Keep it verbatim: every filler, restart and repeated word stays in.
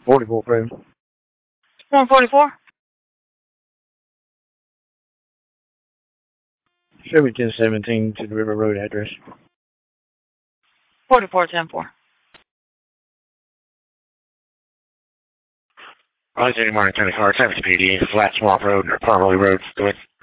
forty-fourth Road. one forty-four? Chevy ten seventeen to the River Road address. forty-four ten four. Raleigh City Martin County Car, San P D, Flat Swamp Road, or Parmalee Road, go ahead.